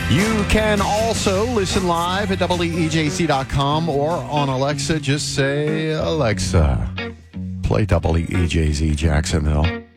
You can also listen live at WEJC.com or on Alexa. Just say, Alexa, play WEJZ Jacksonville.